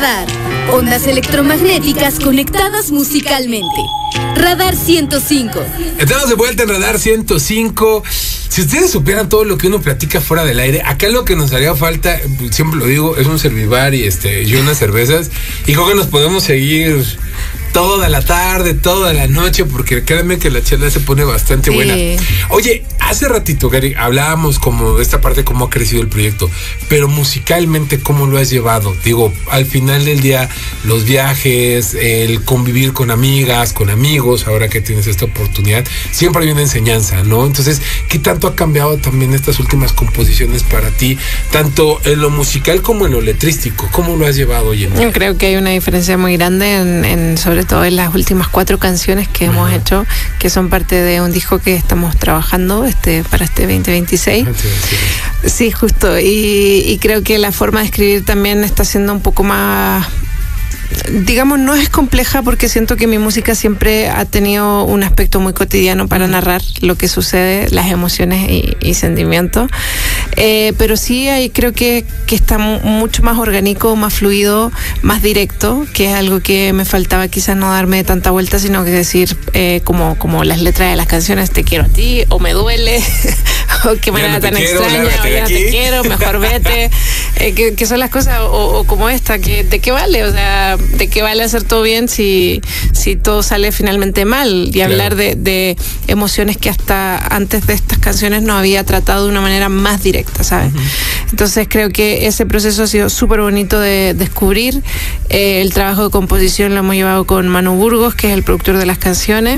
Radar. Ondas electromagnéticas conectadas musicalmente. Radar 105. Estamos de vuelta en Radar 105. Si ustedes supieran todo lo que uno platica fuera del aire, acá lo que nos haría falta, siempre lo digo, es un servivar y unas cervezas. Y creo que nos podemos seguir toda la tarde, toda la noche, porque créanme que la charla se pone bastante buena. Oye, hace ratito, Gary, hablábamos como de esta parte, cómo ha crecido el proyecto, pero musicalmente, ¿cómo lo has llevado? Digo, al final del día, los viajes, el convivir con amigas, con amigos, ahora que tienes esta oportunidad, siempre hay una enseñanza, ¿no? Entonces, ¿qué tanto ha cambiado también estas últimas composiciones para ti, tanto en lo musical como en lo letrístico? ¿Cómo lo has llevado hoy en día? Yo creo que hay una diferencia muy grande en sobre todo en las últimas 4 canciones que hemos hecho, que son parte de un disco que estamos trabajando para este 2026. Sí, justo. Y creo que la forma de escribir también está siendo un poco más, digamos, no es compleja, porque siento que mi música siempre ha tenido un aspecto muy cotidiano para narrar lo que sucede, las emociones y sentimientos, pero sí creo que está mucho más orgánico, más fluido, más directo, que es algo que me faltaba, quizás no darme tanta vuelta, sino que decir como las letras de las canciones, te quiero a ti, o me duele, o qué manera tan extraña, o ya no te quiero, mejor vete, que son las cosas, o como esta, que ¿de qué vale? O sea, ¿de qué vale hacer todo bien si todo sale finalmente mal? Y hablar de emociones que hasta antes de estas canciones no había tratado de una manera más directa, ¿sabes? Entonces creo que ese proceso ha sido súper bonito de descubrir. El trabajo de composición lo hemos llevado con Manu Burgos, que es el productor de las canciones.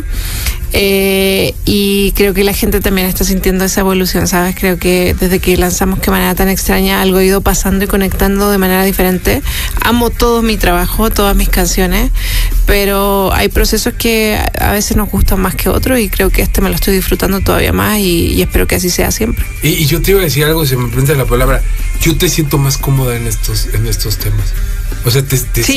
Y creo que la gente también está sintiendo esa evolución, ¿sabes? Creo que desde que lanzamos Qué manera tan extraña, algo ha ido pasando y conectando de manera diferente. Amo todo mi trabajo, todas mis canciones, pero hay procesos que a veces nos gustan más que otros, y creo que me lo estoy disfrutando todavía más, y espero que así sea siempre. Y yo te iba a decir algo, si me preguntas la palabra, yo te siento más cómoda en estos temas. O sea, te sí,